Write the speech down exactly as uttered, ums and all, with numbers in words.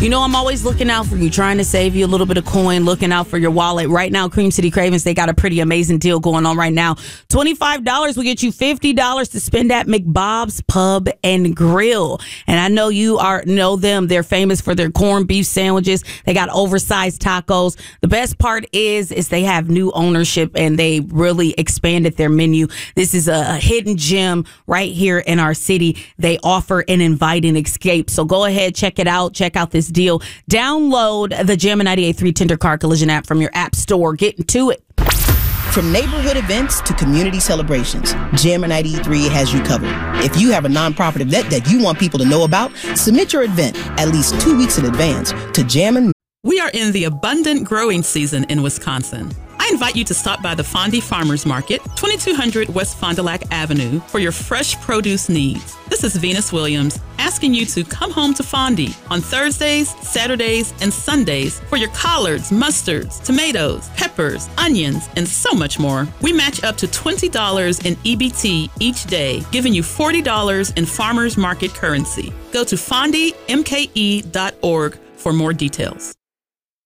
You know, I'm always looking out for you, trying to save you a little bit of coin, looking out for your wallet. Right now, Cream City Cravens, they got a pretty amazing deal going on right now. twenty-five dollars will get you fifty dollars to spend at McBob's Pub and Grill. And I know you are know them. They're famous for their corned beef sandwiches. They got oversized tacos. The best part is, is they have new ownership and they really expanded their menu. This is a, a hidden gem right here in our city. They offer an inviting escape. So go ahead, check it out. Check out this deal. Download the Jammin' ninety-eight point three Tender Car Collision app from your app store. Get into it. From neighborhood events to community celebrations, Jammin' ninety-eight point three has you covered. If you have a nonprofit event that you want people to know about, submit your event at least two weeks in advance to Jammin'. We are in the abundant growing season in Wisconsin. I invite you to stop by the Fondy Farmers Market, twenty-two hundred West Fond du Lac Avenue, for your fresh produce needs. This is Venus Williams asking you to come home to Fondy on Thursdays, Saturdays, and Sundays for your collards, mustards, tomatoes, peppers, onions, and so much more. We match up to twenty dollars in E B T each day, giving you forty dollars in farmers market currency. Go to fondy m k e dot org for more details.